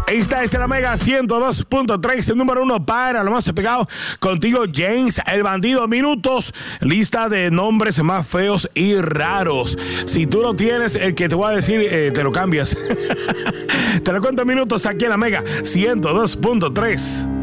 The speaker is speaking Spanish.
Esta es la Mega 102.3, el número 1 para lo más pegado. Contigo, James, el bandido. Minutos, lista de nombres más feos y raros. Si tú no tienes el que te voy a decir, te lo cambias. Te lo cuento en minutos aquí en la Mega 102.3.